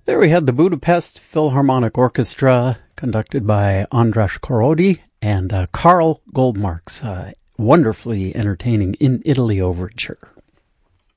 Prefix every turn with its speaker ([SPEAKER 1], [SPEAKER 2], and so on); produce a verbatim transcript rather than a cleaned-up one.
[SPEAKER 1] There we had the Budapest Philharmonic Orchestra, conducted by András Korody, and uh, Carl Goldmark's uh, wonderfully entertaining In Italy Overture.